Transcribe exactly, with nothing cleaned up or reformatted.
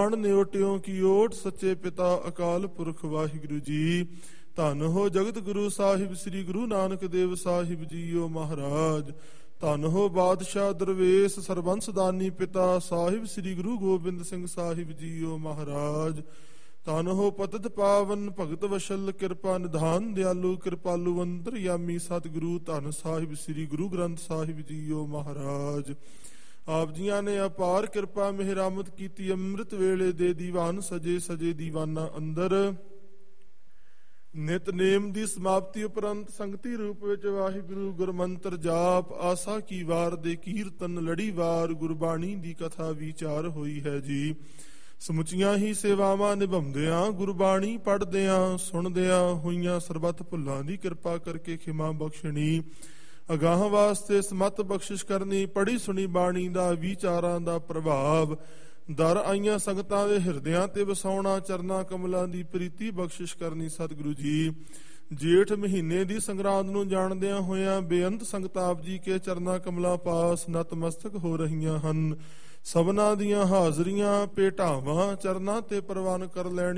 ਨਿਵਾਣ ਨਿਉਟਿਓ ਕੀ ਓਟ, ਸੱਚੇ ਪਿਤਾ ਅਕਾਲ ਪੁਰਖ ਵਾਹਿਗੁਰੂ ਜੀ। ਧੰਨ ਹੋ ਜਗਤ ਗੁਰੂ ਸਾਹਿਬ ਸ੍ਰੀ ਗੁਰੂ ਨਾਨਕ ਦੇਵ ਸਾਹਿਬ ਜੀਓ ਮਹਾਰਾਜ। ਧੰਨ ਹੋ ਬਾਦਸ਼ਾਹ ਦਰਵੇਸ਼ ਸਰਬੰਸ ਦਾਨੀ ਪਿਤਾ ਸਾਹਿਬ ਸ੍ਰੀ ਗੁਰੂ ਗੋਬਿੰਦ ਸਿੰਘ ਸਾਹਿਬ ਜੀਓ ਮਹਾਰਾਜ। ਧੰਨ ਹੋ ਪਤਿਤ ਪਾਵਨ ਭਗਤ ਵਸ਼ਲ ਕਿਰਪਾ ਨਿਧਾਨ ਦਿਆਲੂ ਕਿਰਪਾਲੂ ਅੰਤਰਯਾਮੀ ਸਤਿਗੁਰੂ ਧੰਨ ਸਾਹਿਬ ਸ੍ਰੀ ਗੁਰੂ ਗ੍ਰੰਥ ਸਾਹਿਬ ਜੀਓ ਮਹਾਰਾਜ। ਆਪ ਜੀਆਂ ਨੇ ਅਪਾਰ ਕਿਰਪਾ ਮਿਹਰਾਮਤ ਕੀਤੀ। ਅੰਮ੍ਰਿਤ ਵੇਲੇ ਦੇ ਦੀਵਾਨ ਸਜੇ ਸਜੇ ਦੀਵਾਨਾਂ ਅੰਦਰ ਨਿਤਨੇਮ ਦੀ ਸਮਾਪਤੀ ਉਪਰੰਤ ਸੰਗਤੀ ਰੂਪ ਵਿੱਚ ਵਾਹਿਗੁਰੂ ਗੁਰਮੰਤਰ ਜਾਪ, ਆਸਾ ਕੀ ਵਾਰ ਦੇ ਕੀਰਤਨ, ਲੜੀਵਾਰ ਗੁਰਬਾਣੀ ਦੀ ਕਥਾ ਵਿਚਾਰ ਹੋਈ ਹੈ ਜੀ। ਸਮੁੱਚੀਆਂ ਹੀ ਸੇਵਾਵਾਂ ਨਿਭਾਉਂਦਿਆਂ, ਗੁਰਬਾਣੀ ਪੜ੍ਹਦਿਆਂ ਸੁਣਦਿਆਂ ਹੋਈਆਂ ਸਰਬੱਤ ਭੁੱਲਾਂ ਦੀ ਕਿਰਪਾ ਕਰਕੇ ਖਿਮਾ ਬਖਸ਼ਣੀ, ਅਗਾਹ ਵਾਸਤੇ ਸਮਤ ਬਖਸ਼ਿਸ਼ ਕਰਨੀ। ਪੜ੍ਹੀ ਸੁਣੀ ਬਾਣੀ ਦਾ ਵਿਚਾਰਾਂ ਦਾ ਪ੍ਰਭਾਵ ਦਰ ਆਈਆਂ ਸੰਗਤਾਂ ਦੇ ਹਿਰਦਿਆਂ ਤੇ ਵਸਾਉਣਾ, ਚਰਨਾਂ ਕਮਲਾਂ ਦੀ ਪ੍ਰੀਤੀ ਬਖਸ਼ਿਸ਼ ਕਰਨੀ ਸਤਿਗੁਰੂ ਜੀ। ਜੇਠ ਮਹੀਨੇ ਦੀ ਸੰਗਰਾਂਦ ਨੂੰ ਜਾਣਦਿਆਂ ਹੋਇਆਂ ਬੇਅੰਤ ਸੰਗਤਾਂ ਆਪ ਜੀ ਕੇ ਚਰਨਾਂ ਕਮਲਾਂ ਪਾਸ ਨਤਮਸਤਕ ਹੋ ਰਹੀਆਂ ਹਨ। ਸਭਨਾਂ ਦੀਆਂ ਹਾਜ਼ਰੀਆਂ ਭੇਟਾਵਾਂ ਚਰਨਾਂ ਤੇ ਪ੍ਰਵਾਨ ਕਰ ਲੈਣੀ